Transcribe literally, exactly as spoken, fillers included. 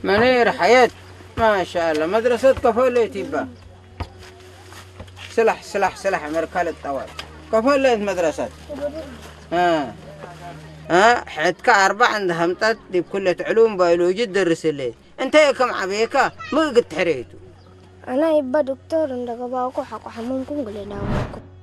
منير حياة ما شاء الله مدرسة كفولة تبا سلاح سلاح سلاح مركال الطوال كفولة مدرسة ها ها حدك أربعة عندها متات دي بكلة علوم بيولوجي تدرس لي أنت يا كم عبيكا ما قد حريتو أنا يبقى دكتور عندك باكو حق حمونكم قلنا